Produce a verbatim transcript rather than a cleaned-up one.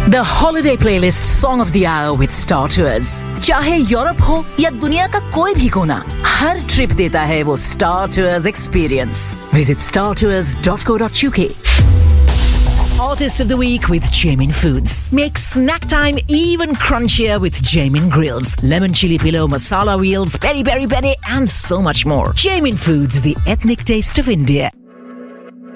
The holiday playlist song of the hour with Star Tours. चाहे Europe हो या दुनिया का कोई भी कोना, हर ट्रिप देता है वो Star Tours experience. Visit star tours dot co dot uk. Artist of the Week with Jamin Foods. Make snack time even crunchier with Jamin Grills. Lemon chili pillow, masala wheels, peri peri peri and so much more. Jamin Foods, the ethnic taste of India.